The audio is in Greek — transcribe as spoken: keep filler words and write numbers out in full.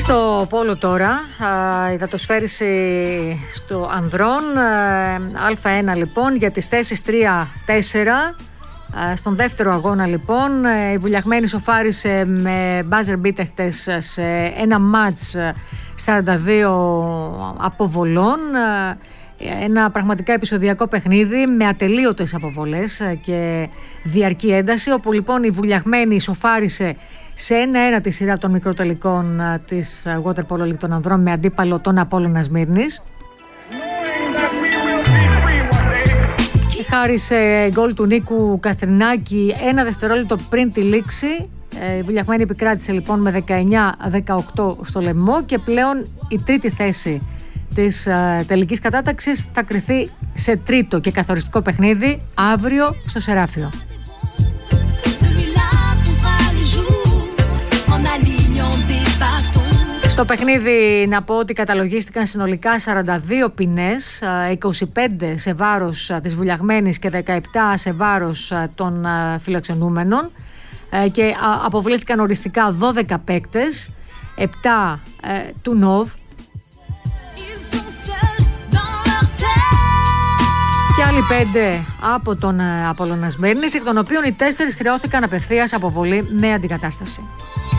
Στο πόλο τώρα, η υδατοσφαίριση στο ανδρών, Α1 λοιπόν για τις θέσεις τρία τέσσερα. Στον δεύτερο αγώνα λοιπόν η Βουλιαγμένη σοφάρισε με buzzer beater σε ένα μάτς σαράντα δύο αποβολών. Ένα πραγματικά επεισοδιακό παιχνίδι με ατελείωτες αποβολές και διαρκή ένταση, όπου λοιπόν η Βουλιαγμένη σοφάρισε σε ένα-ένα τη σειρά των μικροτελικών της Water Polo League των ανδρών με αντίπαλο τον Απόλλωνα Σμύρνης. Χάρη σε γκολ του Νίκου Καστρινάκη ένα δευτερόλεπτο πριν τη λήξη, η Βουλιαγμένη επικράτησε λοιπόν με δεκαεννιά δεκαοκτώ στο λαιμό και πλέον η τρίτη θέση της uh, τελικής κατάταξης θα κριθεί σε τρίτο και καθοριστικό παιχνίδι αύριο στο Σεράφιο. Στο παιχνίδι να πω ότι καταλογίστηκαν συνολικά σαράντα δύο ποινές, είκοσι πέντε σε βάρος της Βουλιαγμένης και δεκαεπτά σε βάρος των φιλοξενούμενων, και αποβλήθηκαν οριστικά δώδεκα παίκτες, επτά του ΝΟΒ και άλλοι πέντε από τον Απόλλωνα Σμύρνης, εκ των οποίων οι τέσσερις χρεώθηκαν απευθείας αποβολή με αντικατάσταση.